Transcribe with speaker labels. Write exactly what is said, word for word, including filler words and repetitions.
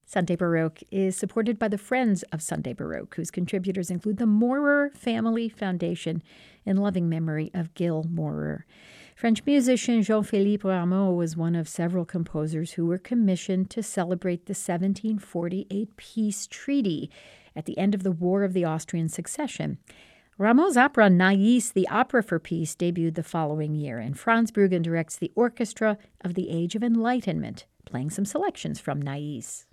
Speaker 1: Sunday Baroque is supported by the Friends of Sunday Baroque, whose contributors include the Maurer Family Foundation in loving memory of Gil Maurer. French musician Jean-Philippe Rameau was one of several composers who were commissioned to celebrate the seventeen forty-eight peace treaty at the end of the War of the Austrian Succession. Rameau's opera Nais, the Opera for Peace, debuted the following year, and Franz Bruggen directs the Orchestra of the Age of Enlightenment, playing some selections from Nais.